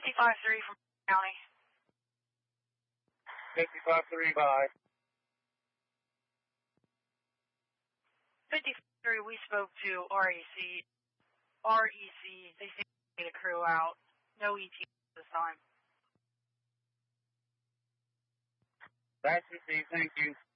55-3 from County. 55-3, bye. 53, we spoke to REC. They seem to get a crew out. No ET this time. That's received, thank you.